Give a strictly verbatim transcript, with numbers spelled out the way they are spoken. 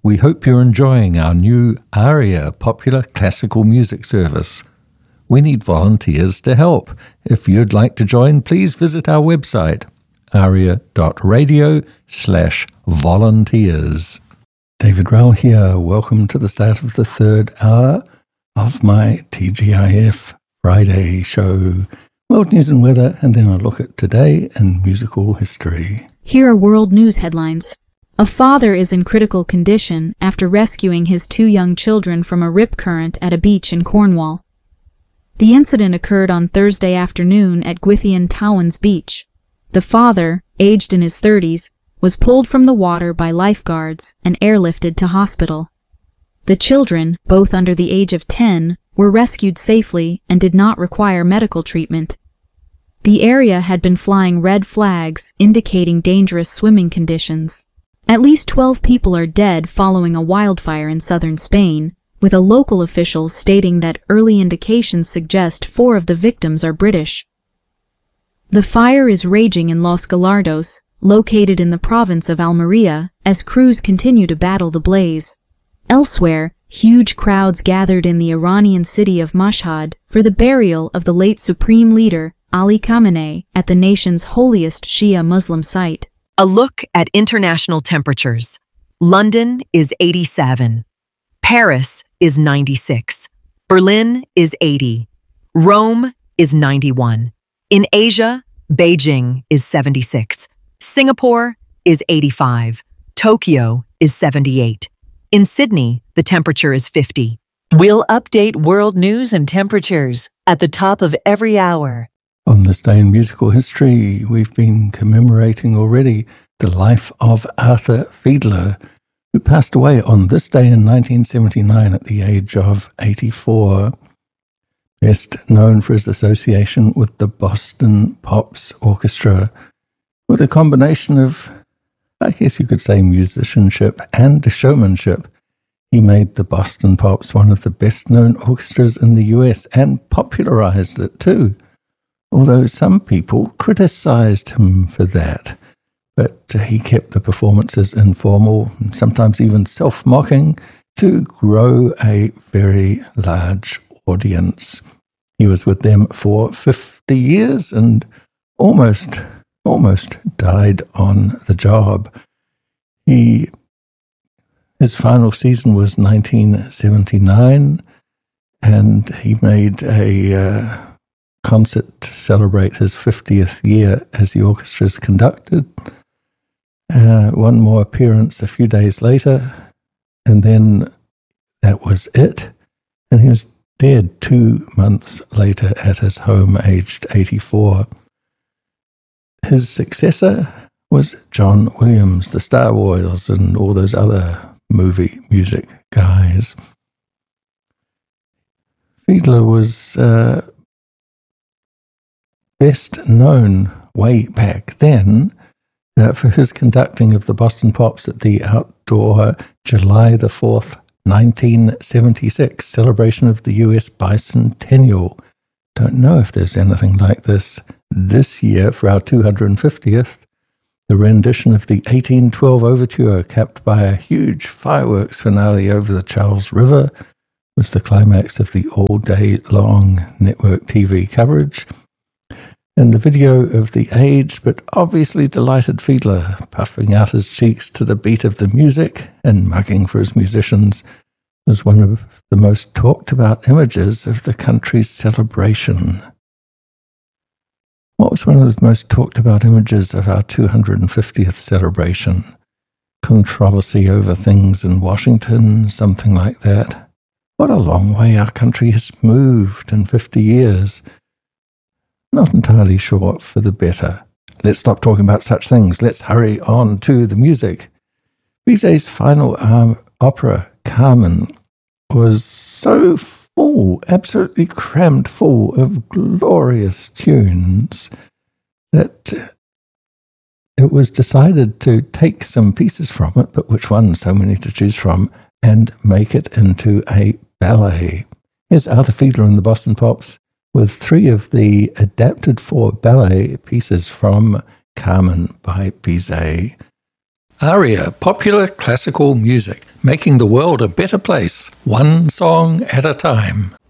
We hope you're enjoying our new ARIA Popular Classical Music Service. We need volunteers to help. If you'd like to join, please visit our website, aria.radio slash volunteers. David Rowell here. Welcome to the start of the third hour of my T G I F Friday show. World news and weather, and then a look at today in musical history. Here are world news headlines. A father is in critical condition after rescuing his two young children from a rip current at a beach in Cornwall. The incident occurred on Thursday afternoon at Gwythian Towans Beach. The father, aged in his thirties, was pulled from the water by lifeguards and airlifted to hospital. The children, both under the age of ten, were rescued safely and did not require medical treatment. The area had been flying red flags indicating dangerous swimming conditions. At least twelve people are dead following a wildfire in southern Spain, with a local official stating that early indications suggest four of the victims are British. The fire is raging in Los Gallardos, located in the province of Almería, as crews continue to battle the blaze. Elsewhere, huge crowds gathered in the Iranian city of Mashhad for the burial of the late supreme leader, Ali Khamenei, at the nation's holiest Shia Muslim site. A look at international temperatures. London is eighty-seven. Paris is ninety-six. Berlin is eighty. Rome is ninety-one. In Asia, Beijing is seventy-six. Singapore is eighty-five. Tokyo is seventy-eight. In Sydney, the temperature is fifty. We'll update world news and temperatures at the top of every hour. On this day in musical history, we've been commemorating already the life of Arthur Fiedler, who passed away on this day in nineteen seventy-nine at the age of eighty-four. Best known for his association with the Boston Pops Orchestra, with a combination of, I guess you could say, musicianship and showmanship. He made the Boston Pops one of the best-known orchestras in the U S and popularized it too, although some people criticized him for that. But he kept the performances informal, sometimes even self-mocking, to grow a very large audience. He was with them for fifty years and almost, almost died on the job. He, his final season was nineteen seventy-nine, and he made a uh, concert to celebrate his fiftieth year as the orchestra's conducted. Uh, one more appearance a few days later, and then that was it. And he was dead two months later at his home, aged eighty-four. His successor was John Williams, the Star Wars and all those other movie music guys. Fiedler was uh, best known way back then uh, for his conducting of the Boston Pops at the outdoor July the fourth, nineteen seventy-six celebration of the U S bicentennial. Don't know if there's anything like this this year for our two hundred fiftieth. The rendition of the eighteen twelve Overture, capped by a huge fireworks finale over the Charles River, was the climax of the all-day-long network T V coverage. And the video of the aged but obviously delighted Fiedler puffing out his cheeks to the beat of the music and mugging for his musicians was one of the most talked-about images of the country's celebration. What was one of the most talked-about images of our two hundred fiftieth celebration? Controversy over things in Washington, something like that. What a long way our country has moved in fifty years. Not entirely sure for the better. Let's stop talking about such things. Let's hurry on to the music. Bizet's final um, opera, Carmen, was so full, absolutely crammed full of glorious tunes that it was decided to take some pieces from it, but which one, so many to choose from, and make it into a ballet. Here's Arthur Fiedler and the Boston Pops with three of the adapted for ballet pieces from Carmen by Bizet. ARIA, Popular Classical Music. making the world a better place, one song at a time.